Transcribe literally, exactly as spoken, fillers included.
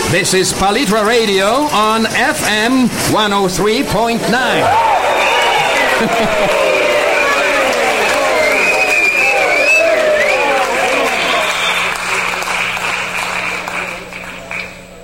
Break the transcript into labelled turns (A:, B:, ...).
A: This is Palitra Radio on F M one oh three point nine.